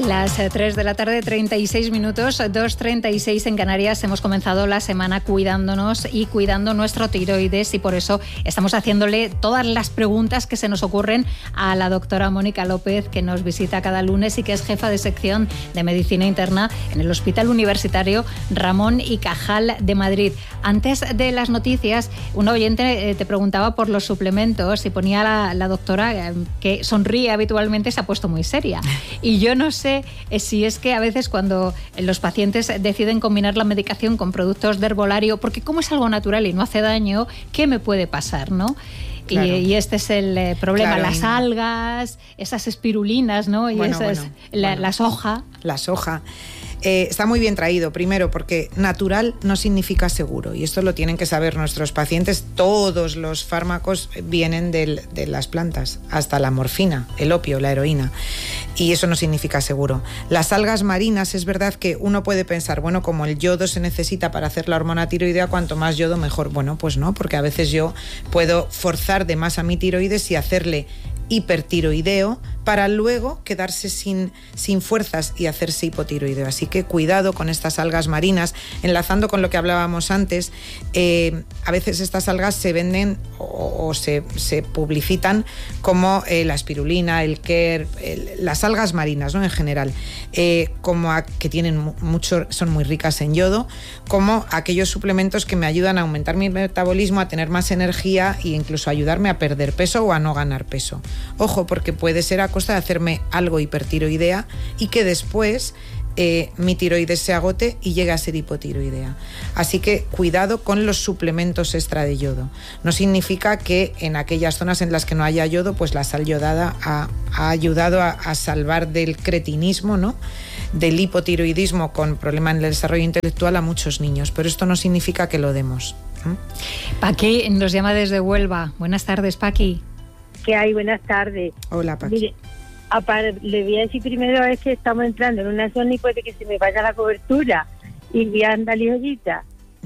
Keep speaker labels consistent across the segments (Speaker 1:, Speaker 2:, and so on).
Speaker 1: Las 3 de la tarde, 36 minutos, 2:36 en Canarias. Hemos comenzado la semana cuidándonos y cuidando nuestro tiroides, y por eso estamos haciéndole todas las preguntas que se nos ocurren a la doctora Mónica López, que nos visita cada lunes y que es jefa de sección de Medicina Interna en el Hospital Universitario Ramón y Cajal de Madrid. Antes de las noticias, un oyente te preguntaba por los suplementos y ponía la doctora que sonríe habitualmente, se ha puesto muy seria. Y yo no sé si es que a veces cuando los pacientes deciden combinar la medicación con productos de herbolario, porque como es algo natural y no hace daño, ¿qué me puede pasar, no? Claro. Y este es el problema, claro, las algas, esas espirulinas, ¿no? Y la soja. La soja. Está muy bien traído, primero porque natural no significa seguro, y esto lo tienen que saber nuestros pacientes. Todos los fármacos vienen de las plantas, hasta la morfina, el opio, la heroína, y eso no significa seguro. Las algas marinas, es verdad que uno puede pensar, bueno, como el yodo se necesita para hacer la hormona tiroidea, cuanto más yodo mejor. Bueno, pues no, porque a veces yo puedo forzar de más a mi tiroides y hacerle hipertiroideo para luego quedarse sin fuerzas y hacerse hipotiroideo. Así que cuidado con estas algas marinas. Enlazando con lo que hablábamos antes, a veces estas algas se venden o se publicitan como la espirulina, el quer, las algas marinas, ¿no? En general, que tienen mucho, son muy ricas en yodo, como aquellos suplementos que me ayudan a aumentar mi metabolismo, a tener más energía e incluso ayudarme a perder peso o a no ganar peso. Ojo, porque puede ser a costa de hacerme algo hipertiroidea y que después mi tiroides se agote y llegue a ser hipotiroidea. Así que cuidado con los suplementos extra de yodo. No significa que en aquellas zonas en las que no haya yodo, pues la sal yodada ha ayudado a salvar del cretinismo, ¿no? Del hipotiroidismo con problema en el desarrollo intelectual a muchos niños, pero esto no significa que lo demos. Paqui nos llama desde Huelva. Buenas tardes, Paqui.
Speaker 2: ¿Qué hay? Buenas tardes.
Speaker 1: Hola, Paqui.
Speaker 2: Mire, le voy a decir primero, es que estamos entrando en una zona y puede que se me vaya la cobertura y voy a andar ligerita.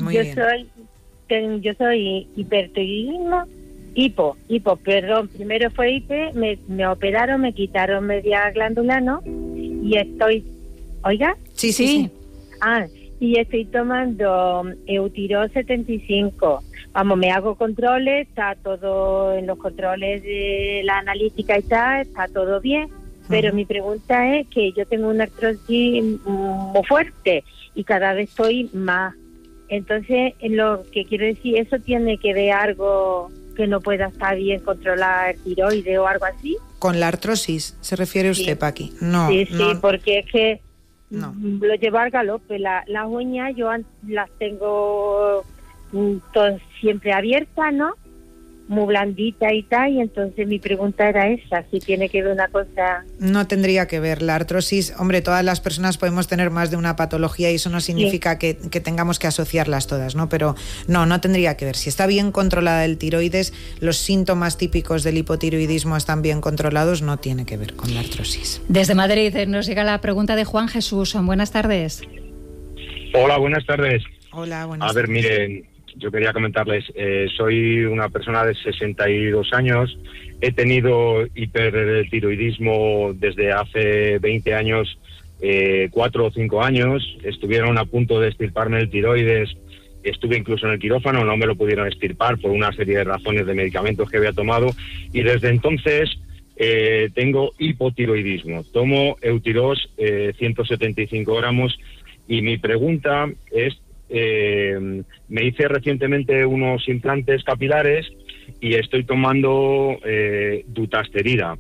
Speaker 2: Yo soy hipertiroidismo, perdón, primero fue hipe, me operaron, me quitaron media glándula, ¿no? Y estoy, ¿oiga?
Speaker 1: Sí.
Speaker 2: Y estoy tomando Eutirox 75. Vamos, me hago controles, está todo en los controles de la analítica y tal, está todo bien, pero mi pregunta es que yo tengo una artrosis muy fuerte y cada vez estoy más. Entonces, lo que quiero decir, ¿eso tiene que ver algo que no pueda estar bien controlar tiroides o algo así?
Speaker 1: ¿Con la artrosis se refiere usted, Paqui? No.
Speaker 2: Sí,
Speaker 1: no.
Speaker 2: Porque es que
Speaker 1: no.
Speaker 2: Lo llevo al galope. Las uñas yo las tengo siempre abiertas, ¿no? Muy blandita y tal, y entonces mi pregunta era esa, si tiene que ver una cosa...
Speaker 1: No tendría que ver. La artrosis, hombre, todas las personas podemos tener más de una patología y eso no significa que tengamos que asociarlas todas, ¿no? Pero no tendría que ver. Si está bien controlada el tiroides, los síntomas típicos del hipotiroidismo están bien controlados, no tiene que ver con la artrosis. Desde Madrid nos llega la pregunta de Juan Jesús. Buenas tardes.
Speaker 3: Hola, buenas tardes.
Speaker 1: Hola, buenas
Speaker 3: tardes. A ver, miren, yo quería comentarles, soy una persona de 62 años, he tenido hipertiroidismo desde hace 20 años, 4 o 5 años, estuvieron a punto de extirparme el tiroides, estuve incluso en el quirófano, no me lo pudieron extirpar por una serie de razones de medicamentos que había tomado, y desde entonces tengo hipotiroidismo, tomo Eutirox 175 gramos, y mi pregunta es, me hice recientemente unos implantes capilares y estoy tomando dutasterida.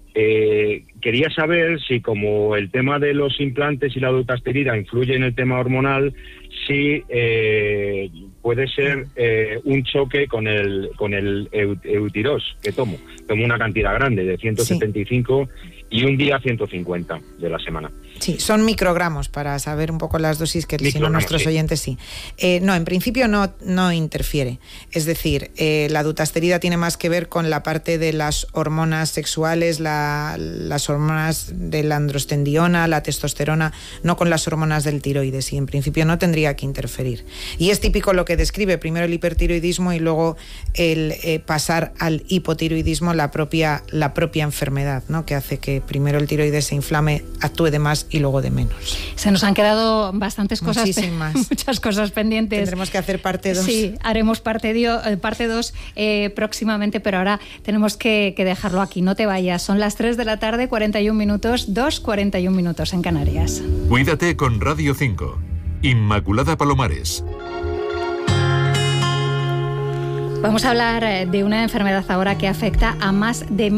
Speaker 3: Quería saber si, como el tema de los implantes y la dutasterida influye en el tema hormonal, si puede ser un choque con el Eutirox que tomo. Tomo una cantidad grande de 175 y un día 150 de la semana.
Speaker 1: Sí, son microgramos, para saber un poco las dosis, que si no nuestros oyentes sí. No, en principio no interfiere. Es decir, la dutasterida tiene más que ver con la parte de las hormonas sexuales, las hormonas de la androstendiona, la testosterona, no con las hormonas del tiroides, y en principio no tendría que interferir. Y es típico lo que describe, primero el hipertiroidismo y luego el pasar al hipotiroidismo, la propia enfermedad, ¿no? Que hace que
Speaker 4: que primero el tiroides se inflame, actúe de más y luego de menos.
Speaker 1: Se nos han quedado bastantes cosas,
Speaker 4: muchas
Speaker 1: cosas pendientes.
Speaker 4: Tendremos que hacer parte 2.
Speaker 1: Sí, haremos parte 2 próximamente, pero ahora tenemos que dejarlo aquí. No te vayas, son las 3 de la tarde, 41 minutos, 2:41 minutos en Canarias.
Speaker 5: Cuídate con Radio 5. Inmaculada Palomares.
Speaker 1: Vamos a hablar de una enfermedad ahora que afecta a más de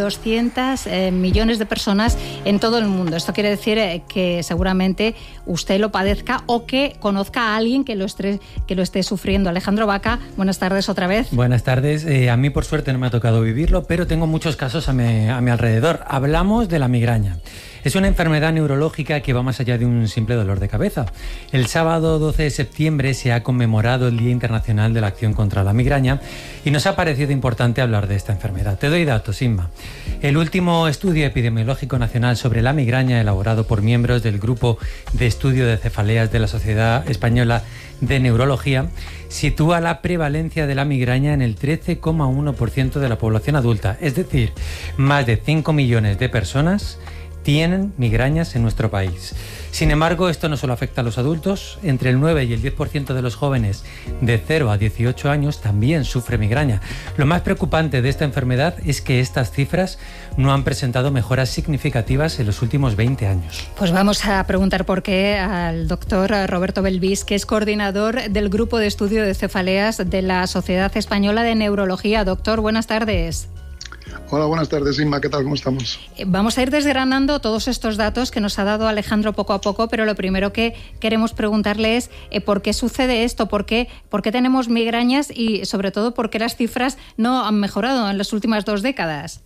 Speaker 1: 1.200 millones de personas en todo el mundo. Esto quiere decir que seguramente usted lo padezca o que conozca a alguien que lo esté sufriendo. Alejandro Vaca, buenas tardes otra vez.
Speaker 6: Buenas tardes. A mí por suerte no me ha tocado vivirlo, pero tengo muchos casos a mi alrededor. Hablamos de la migraña. Es una enfermedad neurológica que va más allá de un simple dolor de cabeza. El sábado 12 de septiembre se ha conmemorado el Día Internacional de la Acción contra la Migraña y nos ha parecido importante hablar de esta enfermedad. Te doy datos, Inma. El último estudio epidemiológico nacional sobre la migraña, elaborado por miembros del Grupo de Estudio de Cefaleas de la Sociedad Española de Neurología, sitúa la prevalencia de la migraña en el 13,1% de la población adulta, es decir, más de 5 millones de personas tienen migrañas en nuestro país. Sin embargo, esto no solo afecta a los adultos. Entre el 9 y el 10% de los jóvenes de 0 a 18 años también sufre migraña. Lo más preocupante de esta enfermedad es que estas cifras no han presentado mejoras significativas en los últimos 20 años.
Speaker 1: Pues vamos a preguntar por qué al doctor Roberto Belvis, que es coordinador del Grupo de Estudio de Cefaleas de la Sociedad Española de Neurología. Doctor, buenas tardes.
Speaker 7: Hola, buenas tardes, Inma. ¿Qué tal? ¿Cómo estamos?
Speaker 1: Vamos a ir desgranando todos estos datos que nos ha dado Alejandro poco a poco, pero lo primero que queremos preguntarle es ¿por qué sucede esto? ¿Por qué tenemos migrañas? Y sobre todo, ¿por qué las cifras no han mejorado en las últimas 2 décadas?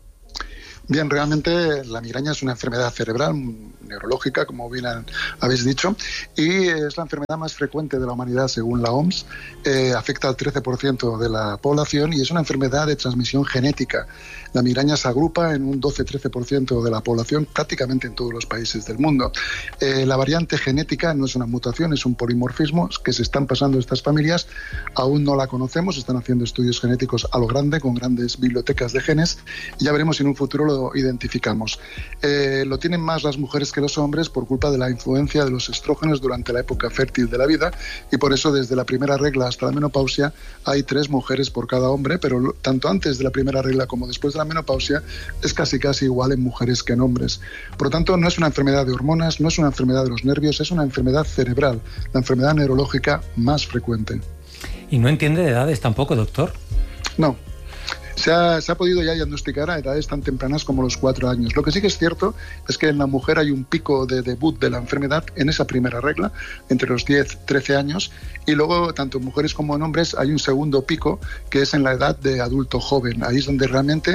Speaker 7: Bien, realmente la migraña es una enfermedad cerebral, neurológica, como bien habéis dicho, y es la enfermedad más frecuente de la humanidad según la OMS. Afecta al 13% de la población y es una enfermedad de transmisión genética. La migraña se agrupa en un 12-13% de la población prácticamente en todos los países del mundo. La variante genética no es una mutación, es un polimorfismo que se están pasando estas familias. Aún no la conocemos, están haciendo estudios genéticos a lo grande, con grandes bibliotecas de genes, y ya veremos si en un futuro lo identificamos. Lo tienen más las mujeres que los hombres por culpa de la influencia de los estrógenos durante la época fértil de la vida, y por eso desde la primera regla hasta la menopausia hay 3 mujeres por cada hombre, pero tanto antes de la primera regla como después de la menopausia es casi igual en mujeres que en hombres. Por lo tanto, no es una enfermedad de hormonas, no es una enfermedad de los nervios, es una enfermedad cerebral, la enfermedad neurológica más frecuente.
Speaker 6: ¿Y no entiende de edades tampoco, doctor?
Speaker 7: No. Se ha podido ya diagnosticar a edades tan tempranas como los 4 años. Lo que sí que es cierto es que en la mujer hay un pico de debut de la enfermedad en esa primera regla, entre los 10-13 años, y luego tanto en mujeres como en hombres hay un segundo pico que es en la edad de adulto joven. Ahí es donde realmente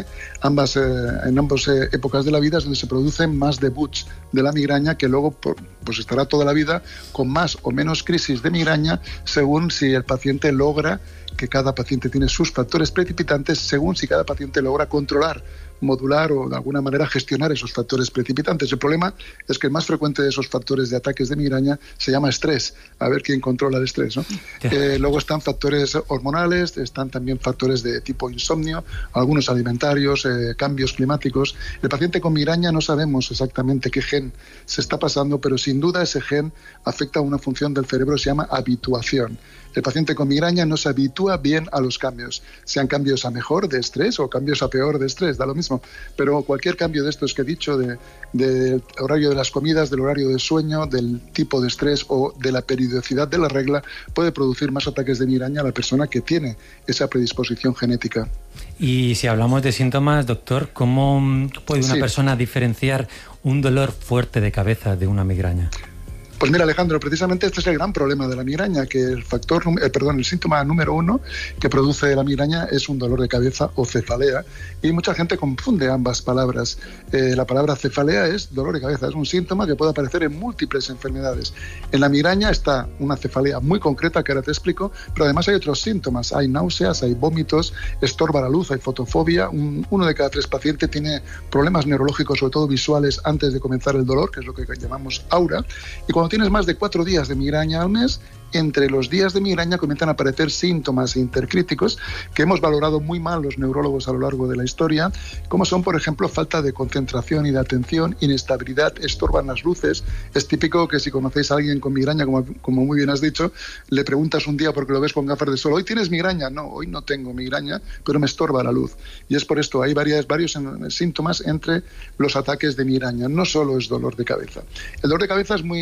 Speaker 7: en ambas épocas de la vida es donde se producen más debuts de la migraña, que luego pues estará toda la vida con más o menos crisis de migraña según si el paciente logra, que cada paciente tiene sus factores precipitantes, según si cada paciente logra controlar, modular o de alguna manera gestionar esos factores precipitantes. El problema es que el más frecuente de esos factores de ataques de migraña se llama estrés. A ver quién controla el estrés, ¿no? Luego están factores hormonales, están también factores de tipo insomnio, algunos alimentarios, cambios climáticos. El paciente con migraña no sabemos exactamente qué gen se está pasando, pero sin duda ese gen afecta a una función del cerebro que se llama habituación. El paciente con migraña no se habitúa bien a los cambios, sean cambios a mejor de estrés o cambios a peor de estrés, da lo mismo. Pero cualquier cambio de estos que he dicho, del horario de las comidas, del horario de sueño, del tipo de estrés o de la periodicidad de la regla, puede producir más ataques de migraña a la persona que tiene esa predisposición genética.
Speaker 6: Y si hablamos de síntomas, doctor, ¿cómo puede una persona diferenciar un dolor fuerte de cabeza de una migraña?
Speaker 7: Pues mira, Alejandro, precisamente este es el gran problema de la migraña, que el síntoma número 1 que produce la migraña es un dolor de cabeza o cefalea, y mucha gente confunde ambas palabras. La palabra cefalea es dolor de cabeza, es un síntoma que puede aparecer en múltiples enfermedades. En la migraña está una cefalea muy concreta que ahora te explico, pero además hay otros síntomas, hay náuseas, hay vómitos, estorba la luz, hay fotofobia. 1 de cada 3 pacientes tiene problemas neurológicos, sobre todo visuales, antes de comenzar el dolor, que es lo que llamamos aura, y cuando tienes más de 4 días de migraña al mes, entre los días de migraña comienzan a aparecer síntomas intercríticos que hemos valorado muy mal los neurólogos a lo largo de la historia, como son, por ejemplo, falta de concentración y de atención, inestabilidad, estorban las luces. Es típico que si conocéis a alguien con migraña, como muy bien has dicho, le preguntas un día porque lo ves con gafas de sol, ¿hoy tienes migraña? No, hoy no tengo migraña, pero me estorba la luz. Y es por esto, hay varios síntomas entre los ataques de migraña. No solo es dolor de cabeza. El dolor de cabeza es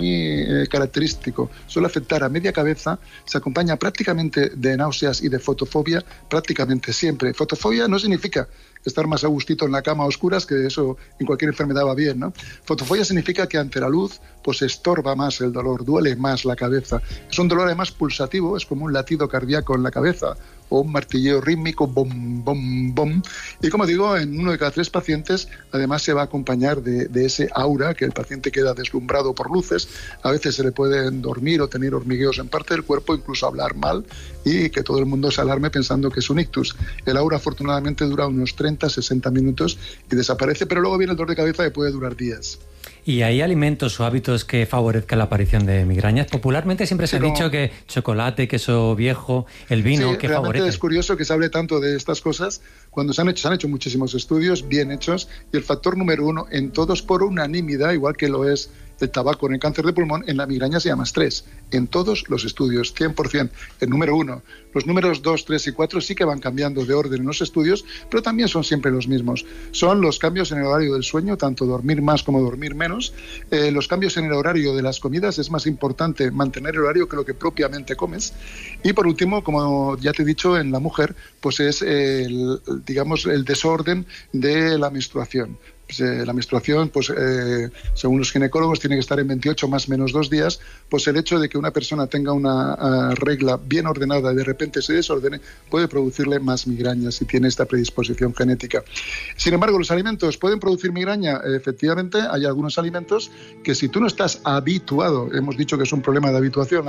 Speaker 7: muy característico. Suele afectar a media cabeza, se acompaña prácticamente de náuseas y de fotofobia, prácticamente siempre. Fotofobia no significa estar más a gustito en la cama a oscuras, que eso en cualquier enfermedad va bien, ¿no? Fotofobia significa que ante la luz pues estorba más el dolor, duele más la cabeza. Es un dolor además pulsativo, es como un latido cardíaco en la cabeza o un martilleo rítmico, bom, bom, bom. Y como digo, en 1 de cada 3 pacientes además se va a acompañar de ese aura, que el paciente queda deslumbrado por luces. A veces se le pueden dormir o tener hormigueos en parte del cuerpo, incluso hablar mal, y que todo el mundo se alarme pensando que es un ictus. El aura afortunadamente dura unos 30-60 minutos y desaparece, pero luego viene el dolor de cabeza que puede durar días.
Speaker 6: ¿Y hay alimentos o hábitos que favorezcan la aparición de migrañas? Popularmente siempre se ha dicho que chocolate, queso viejo, el vino, que favorece.
Speaker 7: Es curioso que se hable tanto de estas cosas cuando se han hecho muchísimos estudios bien hechos, y el factor número 1 en todos por unanimidad, igual que lo es el tabaco en el cáncer de pulmón, en la migraña se llama estrés. En todos los estudios, 100%. El número 1. Los números 2, 3 y 4 sí que van cambiando de orden en los estudios, pero también son siempre los mismos. Son los cambios en el horario del sueño, tanto dormir más como dormir menos. Los cambios en el horario de las comidas, es más importante mantener el horario que lo que propiamente comes. Y por último, como ya te he dicho, en la mujer, pues es el desorden de la menstruación. La menstruación, según los ginecólogos, tiene que estar en 28 más menos 2 días. Pues el hecho de que una persona tenga una regla bien ordenada y de repente se desordene puede producirle más migraña si tiene esta predisposición genética. Sin embargo, ¿los alimentos pueden producir migraña? Efectivamente, hay algunos alimentos que si tú no estás habituado, hemos dicho que es un problema de habituación,